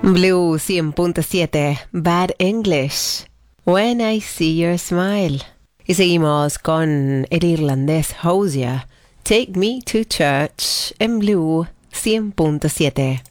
Blue 100.7, Bad English, When I See Your Smile. Y seguimos con el irlandés Hozier, Take Me to Church, en Blue 100.7.